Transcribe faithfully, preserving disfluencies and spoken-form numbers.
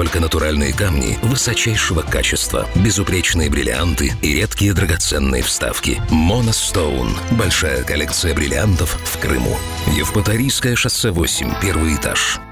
Только натуральные камни высочайшего качества, безупречные бриллианты и редкие драгоценные вставки. Моностоун. Большая коллекция бриллиантов в Крыму. Евпаторийское шоссе восемь, первый этаж.